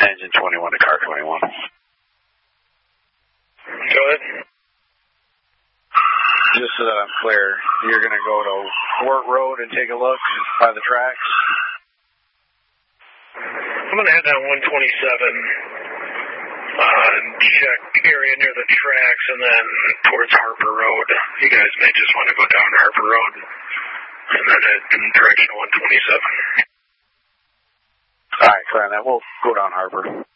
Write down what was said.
Engine 21 to car 21. Go ahead. Just so that I'm clear, you're going to go to Fort Road and take a look by the tracks? I'm going to head down 127 and check area near the tracks and then towards Harper Road. You guys may just want to go down Harper Road and then head in direction of 127. All right, clear on that. We'll go down Harper.